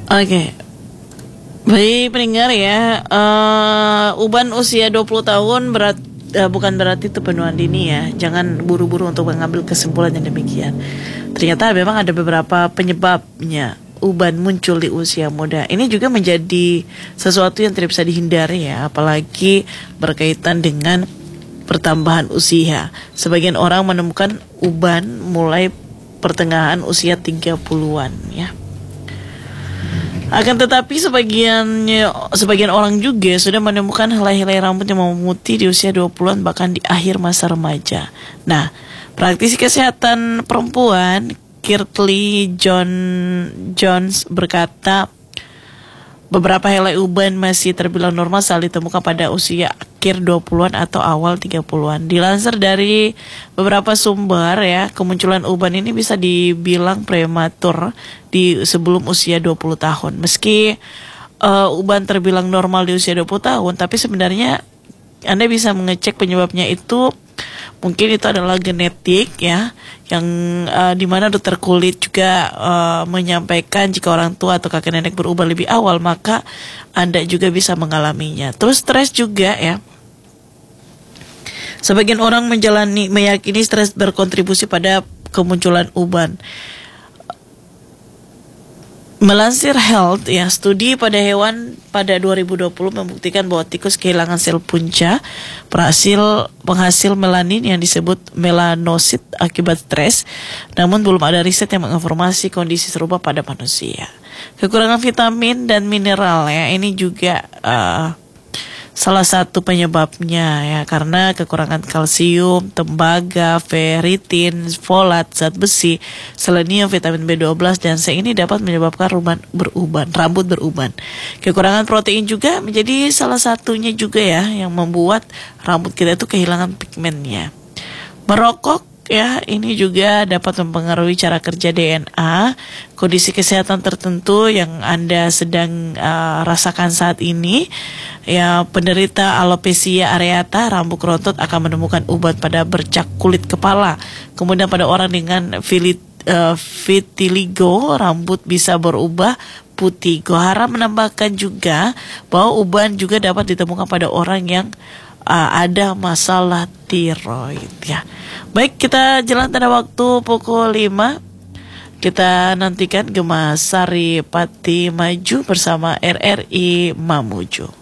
Oke. Baik pendengar ya, uban usia 20 tahun bukan berarti itu penuaan dini ya. Jangan buru-buru untuk mengambil kesimpulan yang demikian. Ternyata memang ada beberapa penyebabnya uban muncul di usia muda. Ini juga menjadi sesuatu yang tidak bisa dihindari ya, apalagi berkaitan dengan pertambahan usia. Sebagian orang menemukan uban mulai pertengahan usia 30-an ya. Akan tetapi sebagian orang juga sudah menemukan helai-helai rambut yang memutih di usia 20-an bahkan di akhir masa remaja. Nah, praktisi kesehatan perempuan Kirtley Jones berkata beberapa helai uban masih terbilang normal saat ditemukan pada usia akhir 20-an atau awal 30-an. Dilansir dari beberapa sumber ya, kemunculan uban ini bisa dibilang prematur di sebelum usia 20 tahun. Meski uban terbilang normal di usia 20 tahun, tapi sebenarnya Anda bisa mengecek penyebabnya itu. Mungkin itu adalah genetik ya, yang dimana dokter kulit juga menyampaikan jika orang tua atau kakek nenek berubah lebih awal, maka Anda juga bisa mengalaminya. Terus stres juga ya. Sebagian orang meyakini stres berkontribusi pada kemunculan uban. Melansir Health ya, studi pada hewan pada 2020 membuktikan bahwa tikus kehilangan sel punca penghasil melanin yang disebut melanosit akibat stres. Namun belum ada riset yang menginformasi kondisi serupa pada manusia. Kekurangan vitamin dan mineral ya, ini juga salah satu penyebabnya ya, karena kekurangan kalsium, tembaga, ferritin, folat, zat besi, selenium, vitamin B12 dan C ini dapat menyebabkan rambut beruban. Kekurangan protein juga menjadi salah satunya juga ya yang membuat rambut kita itu kehilangan pigmennya. Merokok ya, ini juga dapat mempengaruhi cara kerja DNA. Kondisi kesehatan tertentu yang Anda sedang rasakan saat ini ya, penderita alopecia areata, rambut rontot akan menemukan uban pada bercak kulit kepala. Kemudian pada orang dengan vitiligo, rambut bisa berubah putih. Gohara menambahkan juga bahwa uban juga dapat ditemukan pada orang yang ada masalah tiroid ya. Baik, kita jalan pada waktu pukul 5. Kita nantikan Gemas Sari Pati Maju bersama RRI Mamuju.